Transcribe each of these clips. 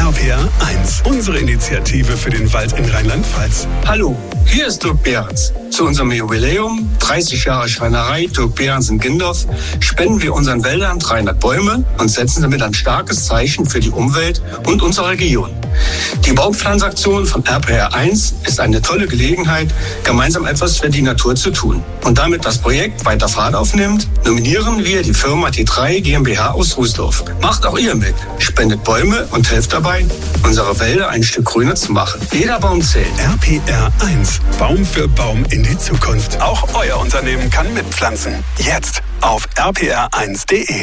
RPR 1, unsere Initiative für den Wald in Rheinland-Pfalz. Hallo, hier ist Dirk Behrens. Zu unserem Jubiläum, 30 Jahre Schreinerei Dirk Behrens in Gindorf, spenden wir unseren Wäldern 300 Bäume und setzen damit ein starkes Zeichen für die Umwelt und unsere Region. Die Baumpflanzaktion von RPR 1 ist eine tolle Gelegenheit, gemeinsam etwas für die Natur zu tun. Und damit das Projekt weiter Fahrt aufnimmt, nominieren wir die Firma T3 GmbH aus Rußdorf. Macht auch ihr mit, spendet Bäume und helft dabei, unsere Wälder ein Stück grüner zu machen. Jeder Baum zählt. RPR 1, Baum für Baum in die Zukunft. Auch euer Unternehmen kann mitpflanzen. Jetzt auf rpr1.de.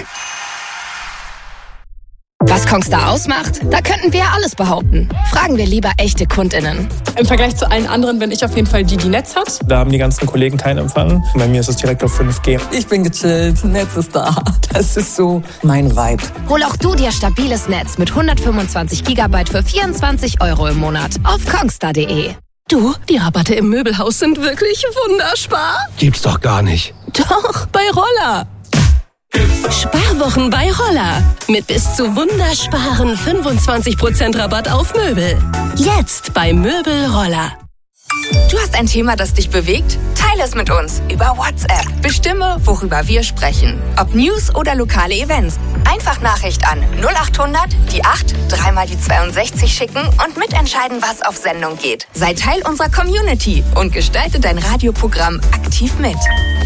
Was Kongstar ausmacht? Da könnten wir alles behaupten. Fragen wir lieber echte KundInnen. Im Vergleich zu allen anderen bin ich auf jeden Fall die Netz hat. Da haben die ganzen Kollegen keinen Empfang. Bei mir ist es direkt auf 5G. Ich bin gechillt, Netz ist da. Das ist so mein Vibe. Hol auch du dir stabiles Netz mit 125 GB für 24 € im Monat auf kongstar.de. Du, die Rabatte im Möbelhaus sind wirklich wunderspar. Gibt's doch gar nicht. Doch, bei Roller. Sparwochen bei Roller. Mit bis zu wundersparen 25% Rabatt auf Möbel. Jetzt bei Möbel Roller. Du hast ein Thema, das dich bewegt? Teile es mit uns über WhatsApp. Bestimme, worüber wir sprechen. Ob News oder lokale Events. Einfach Nachricht an 0800 die 8 3 mal die 62 schicken und mitentscheiden, was auf Sendung geht. Sei Teil unserer Community und gestalte dein Radioprogramm aktiv mit.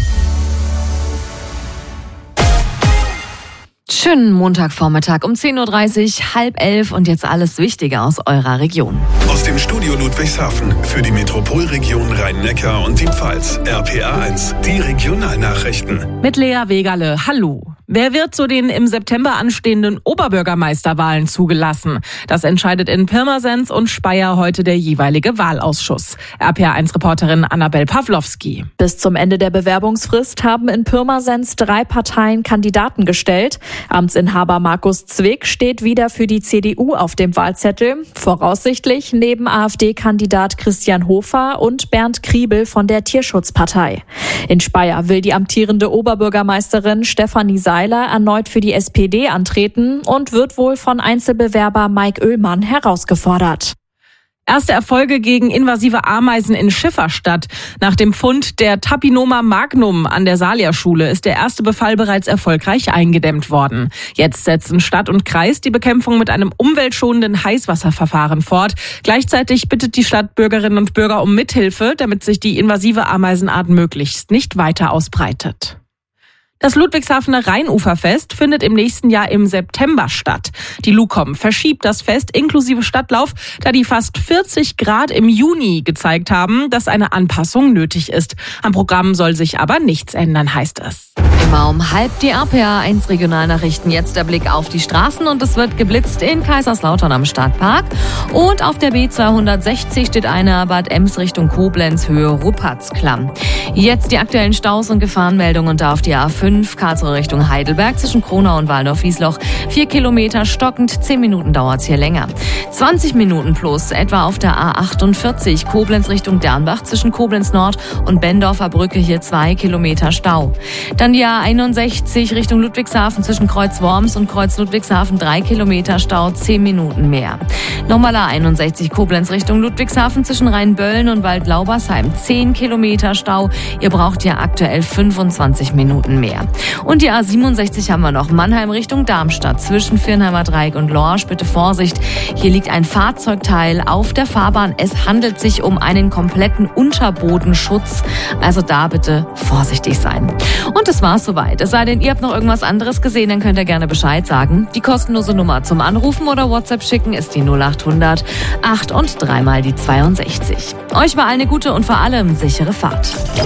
Schönen Montagvormittag um 10.30 Uhr, 10:30 und jetzt alles Wichtige aus eurer Region. Aus dem Studio Ludwigshafen für die Metropolregion Rhein-Neckar und die Pfalz. RPR 1, die Regionalnachrichten. Mit Lea Wegerle, hallo. Wer wird zu den im September anstehenden Oberbürgermeisterwahlen zugelassen? Das entscheidet in Pirmasens und Speyer heute der jeweilige Wahlausschuss. RPR1-Reporterin Annabel Pawlowski. Bis zum Ende der Bewerbungsfrist haben in Pirmasens 3 Parteien Kandidaten gestellt. Amtsinhaber Markus Zwick steht wieder für die CDU auf dem Wahlzettel. Voraussichtlich neben AfD-Kandidat Christian Hofer und Bernd Kriebel von der Tierschutzpartei. In Speyer will die amtierende Oberbürgermeisterin Stefanie Seiler erneut für die SPD antreten und wird wohl von Einzelbewerber Mike Oehlmann herausgefordert. Erste Erfolge gegen invasive Ameisen in Schifferstadt. Nach dem Fund der Tapinoma magnum an der Salia-Schule ist der erste Befall bereits erfolgreich eingedämmt worden. Jetzt setzen Stadt und Kreis die Bekämpfung mit einem umweltschonenden Heißwasserverfahren fort. Gleichzeitig bittet die Stadt Bürgerinnen und Bürger um Mithilfe, damit sich die invasive Ameisenart möglichst nicht weiter ausbreitet. Das Ludwigshafener Rheinuferfest findet im nächsten Jahr im September statt. Die LUCOM verschiebt das Fest inklusive Stadtlauf, da die fast 40 Grad im Juni gezeigt haben, dass eine Anpassung nötig ist. Am Programm soll sich aber nichts ändern, heißt es. Immer um 12:30 die RPR1 Regionalnachrichten. Jetzt der Blick auf die Straßen und es wird geblitzt in Kaiserslautern am Stadtpark. Und auf der B260 steht eine Bad Ems Richtung Koblenz, Höhe Ruppertsklamm. Jetzt die aktuellen Staus und Gefahrenmeldungen da auf die A5 Karlsruhe Richtung Heidelberg zwischen Kronau und Waldorf-Wiesloch. 4 Kilometer stockend, 10 Minuten dauert's hier länger. 20 Minuten plus etwa auf der A48 Koblenz Richtung Dernbach zwischen Koblenz Nord und Bendorfer Brücke, hier 2 Kilometer Stau. Dann die A61 Richtung Ludwigshafen zwischen Kreuz Worms und Kreuz Ludwigshafen, 3 Kilometer Stau, 10 Minuten mehr. Nochmal A61 Koblenz Richtung Ludwigshafen zwischen Rheinböllen und Waldlaubersheim, 10 Kilometer Stau. Ihr braucht ja aktuell 25 Minuten mehr. Und die A67 haben wir noch. Mannheim Richtung Darmstadt zwischen Viernheimer Dreieck und Lorsch. Bitte Vorsicht, hier liegt ein Fahrzeugteil auf der Fahrbahn. Es handelt sich um einen kompletten Unterbodenschutz. Also da bitte vorsichtig sein. Und das war's soweit. Es sei denn, ihr habt noch irgendwas anderes gesehen, dann könnt ihr gerne Bescheid sagen. Die kostenlose Nummer zum Anrufen oder WhatsApp schicken ist die 0800 8 und 3 mal die 62. Euch war eine gute und vor allem sichere Fahrt.